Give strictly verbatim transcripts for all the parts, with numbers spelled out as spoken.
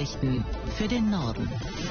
Nachrichten für den Norden.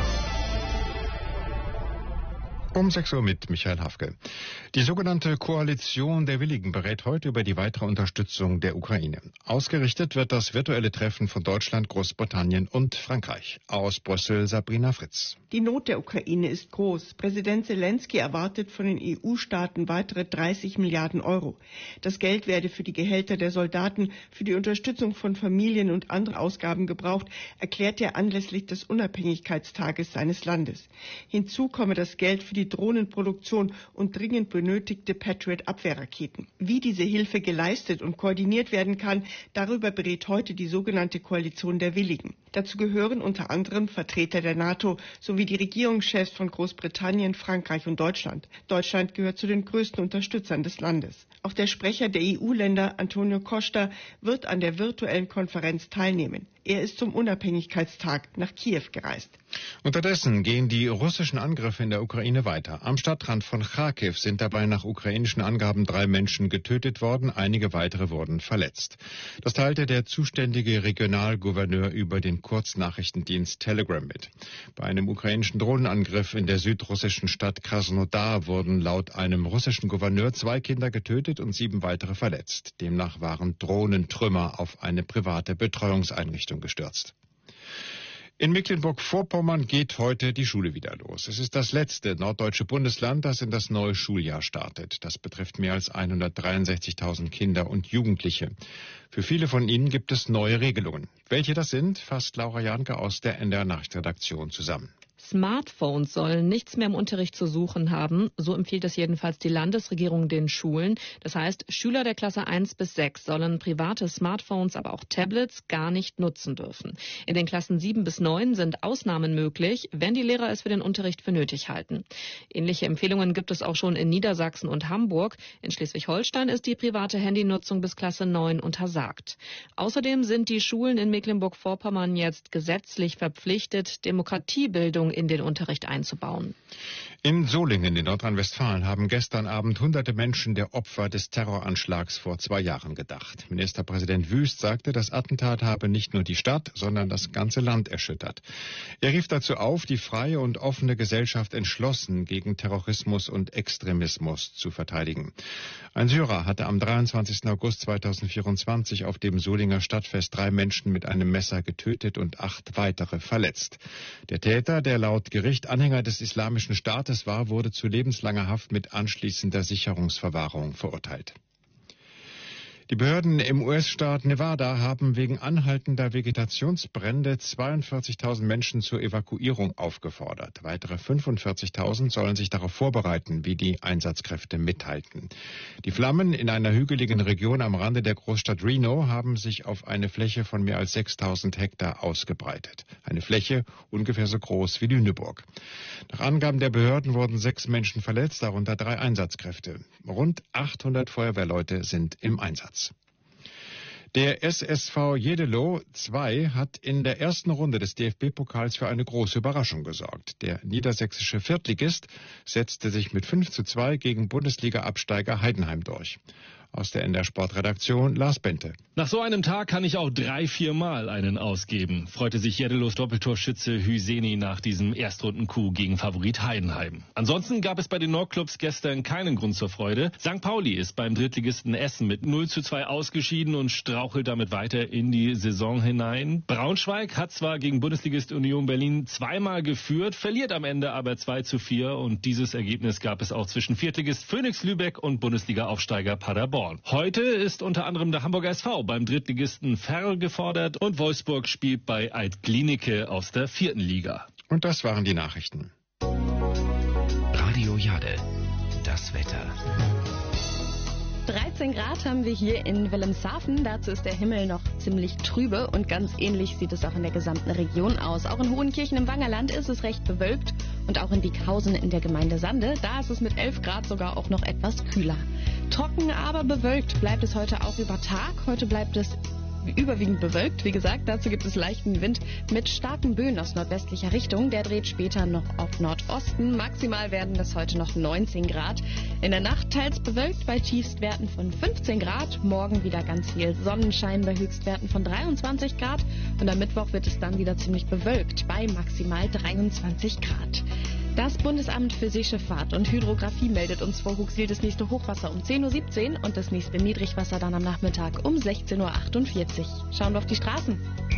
Um sechs Uhr mit Michael Hafke. Die sogenannte Koalition der Willigen berät heute über die weitere Unterstützung der Ukraine. Ausgerichtet wird das virtuelle Treffen von Deutschland, Großbritannien und Frankreich. Aus Brüssel Sabrina Fritz. Die Not der Ukraine ist groß. Präsident Zelensky erwartet von den E U-Staaten weitere dreißig Milliarden Euro. Das Geld werde für die Gehälter der Soldaten, für die Unterstützung von Familien und andere Ausgaben gebraucht, erklärt er anlässlich des Unabhängigkeitstages seines Landes. Hinzu komme das Geld für die Drohnenproduktion und dringend benötigte Patriot-Abwehrraketen. Wie diese Hilfe geleistet und koordiniert werden kann, darüber berät heute die sogenannte Koalition der Willigen. Dazu gehören unter anderem Vertreter der NATO sowie die Regierungschefs von Großbritannien, Frankreich und Deutschland. Deutschland gehört zu den größten Unterstützern des Landes. Auch der Sprecher der E U-Länder, Antonio Costa, wird an der virtuellen Konferenz teilnehmen. Er ist zum Unabhängigkeitstag nach Kiew gereist. Unterdessen gehen die russischen Angriffe in der Ukraine weiter. Am Stadtrand von Charkiw sind dabei nach ukrainischen Angaben drei Menschen getötet worden, einige weitere wurden verletzt. Das teilte der zuständige Regionalgouverneur über den Kurznachrichtendienst Telegram mit. Bei einem ukrainischen Drohnenangriff in der südrussischen Stadt Krasnodar wurden laut einem russischen Gouverneur zwei Kinder getötet und sieben weitere verletzt. Demnach waren Drohnentrümmer auf eine private Betreuungseinrichtung gestürzt. In Mecklenburg-Vorpommern geht heute die Schule wieder los. Es ist das letzte norddeutsche Bundesland, das in das neue Schuljahr startet. Das betrifft mehr als hundertdreiundsechzigtausend Kinder und Jugendliche. Für viele von ihnen gibt es neue Regelungen. Welche das sind, fasst Laura Janke aus der N D R-Nachrichtenredaktion zusammen. Smartphones sollen nichts mehr im Unterricht zu suchen haben. So empfiehlt es jedenfalls die Landesregierung den Schulen. Das heißt, Schüler der Klasse eins bis sechs sollen private Smartphones, aber auch Tablets gar nicht nutzen dürfen. In den Klassen sieben bis neun sind Ausnahmen möglich, wenn die Lehrer es für den Unterricht für nötig halten. Ähnliche Empfehlungen gibt es auch schon in Niedersachsen und Hamburg. In Schleswig-Holstein ist die private Handynutzung bis Klasse neun untersagt. Außerdem sind die Schulen in Mecklenburg-Vorpommern jetzt gesetzlich verpflichtet, Demokratiebildung in den Unterricht einzubauen. In Solingen in Nordrhein-Westfalen haben gestern Abend hunderte Menschen der Opfer des Terroranschlags vor zwei Jahren gedacht. Ministerpräsident Wüst sagte, das Attentat habe nicht nur die Stadt, sondern das ganze Land erschüttert. Er rief dazu auf, die freie und offene Gesellschaft entschlossen gegen Terrorismus und Extremismus zu verteidigen. Ein Syrer hatte am dreiundzwanzigsten August zweitausendvierundzwanzig auf dem Solinger Stadtfest drei Menschen mit einem Messer getötet und acht weitere verletzt. Der Täter, der laut Gericht Anhänger des Islamischen Staates war, wurde zu lebenslanger Haft mit anschließender Sicherungsverwahrung verurteilt. Die Behörden im U S-Staat Nevada haben wegen anhaltender Vegetationsbrände zweiundvierzigtausend Menschen zur Evakuierung aufgefordert. Weitere fünfundvierzigtausend sollen sich darauf vorbereiten, wie die Einsatzkräfte mitteilten. Die Flammen in einer hügeligen Region am Rande der Großstadt Reno haben sich auf eine Fläche von mehr als sechstausend Hektar ausgebreitet. Eine Fläche ungefähr so groß wie Lüneburg. Nach Angaben der Behörden wurden sechs Menschen verletzt, darunter drei Einsatzkräfte. Rund achthundert Feuerwehrleute sind im Einsatz. Der S S V Jeddelo zwei hat in der ersten Runde des D F B-Pokals für eine große Überraschung gesorgt. Der niedersächsische Viertligist setzte sich mit fünf zu zwei gegen Bundesliga-Absteiger Heidenheim durch. Aus der N D R Sportredaktion Lars Bente. Nach so einem Tag kann ich auch drei, vier Mal einen ausgeben, freute sich Jeddelos Doppeltorschütze Hüseni nach diesem Erstrunden-Coup gegen Favorit Heidenheim. Ansonsten gab es bei den Nordclubs gestern keinen Grund zur Freude. Sankt Pauli ist beim Drittligisten Essen mit null zu zwei ausgeschieden und strauchelt damit weiter in die Saison hinein. Braunschweig hat zwar gegen Bundesligist Union Berlin zweimal geführt, verliert am Ende aber zwei zu vier und dieses Ergebnis gab es auch zwischen Viertligist Phoenix Lübeck und Bundesliga-Aufsteiger Paderborn. Heute ist unter anderem der Hamburger S V beim Drittligisten Ferl gefordert und Wolfsburg spielt bei Alt-Glienicke aus der vierten Liga. Und das waren die Nachrichten. Radio Jade, das Wetter. dreizehn Grad haben wir hier in Wilhelmshaven. Dazu ist der Himmel noch ziemlich trübe und ganz ähnlich sieht es auch in der gesamten Region aus. Auch in Hohenkirchen im Wangerland ist es recht bewölkt und auch in Wieghausen in der Gemeinde Sande. Da ist es mit elf Grad sogar auch noch etwas kühler. Trocken, aber bewölkt bleibt es heute auch über Tag. Heute bleibt es überwiegend bewölkt. Wie gesagt, dazu gibt es leichten Wind mit starken Böen aus nordwestlicher Richtung. Der dreht später noch auf Nordosten. Maximal werden das heute noch neunzehn Grad. In der Nacht teils bewölkt bei Tiefstwerten von fünfzehn Grad. Morgen wieder ganz viel Sonnenschein bei Höchstwerten von dreiundzwanzig Grad. Und am Mittwoch wird es dann wieder ziemlich bewölkt bei maximal dreiundzwanzig Grad. Das Bundesamt für Seeschifffahrt und Hydrographie meldet uns vor Huxil das nächste Hochwasser um zehn Uhr siebzehn und das nächste Niedrigwasser dann am Nachmittag um sechzehn Uhr achtundvierzig. Schauen wir auf die Straßen.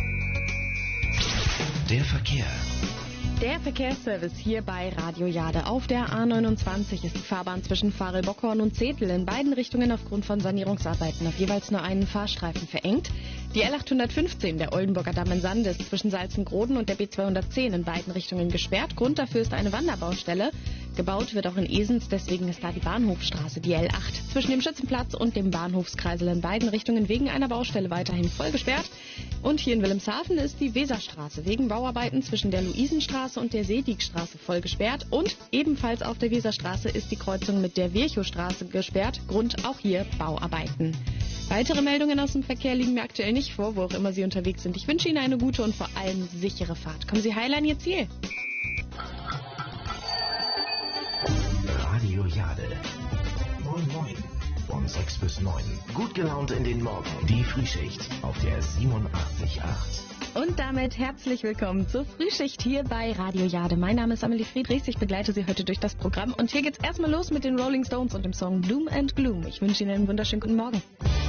Der Verkehr. Der Verkehrsservice hier bei Radio Jade. Auf der A neunundzwanzig ist die Fahrbahn zwischen Farel-Bockhorn und Zetel in beiden Richtungen aufgrund von Sanierungsarbeiten auf jeweils nur einen Fahrstreifen verengt. Die L achthundertfünfzehn, der Oldenburger Damm in Sande, ist zwischen Salzengroden und der B zweihundertzehn in beiden Richtungen gesperrt. Grund dafür ist eine Wanderbaustelle. Gebaut wird auch in Esens, deswegen ist da die Bahnhofstraße, die L acht, zwischen dem Schützenplatz und dem Bahnhofskreisel in beiden Richtungen wegen einer Baustelle weiterhin voll gesperrt. Und hier in Wilhelmshaven ist die Weserstraße wegen Bauarbeiten zwischen der Luisenstraße und der Seediekstraße voll gesperrt. Und ebenfalls auf der Weserstraße ist die Kreuzung mit der Virchowstraße gesperrt. Grund auch hier Bauarbeiten. Weitere Meldungen aus dem Verkehr liegen mir aktuell nicht vor, wo auch immer Sie unterwegs sind. Ich wünsche Ihnen eine gute und vor allem sichere Fahrt. Kommen Sie heil an Ihr Ziel. Radio Jade. Moin Moin. Von sechs bis neun. Gut gelaunt in den Morgen. Die Frühschicht auf der siebenundachtzig Komma acht. Und damit herzlich willkommen zur Frühschicht hier bei Radio Jade. Mein Name ist Amelie Friedrichs, ich begleite Sie heute durch das Programm. Und hier geht's erstmal los mit den Rolling Stones und dem Song Doom and Gloom. Ich wünsche Ihnen einen wunderschönen guten Morgen.